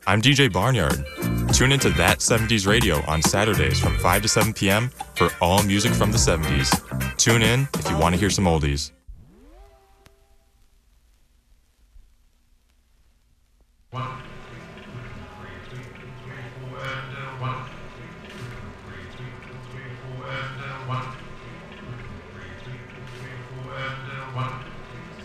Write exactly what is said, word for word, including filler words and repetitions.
I'm D J Barnyard. Tune into That seventies Radio on Saturdays from five to seven p.m. for all music from the seventies. Tune in if you want to hear some oldies.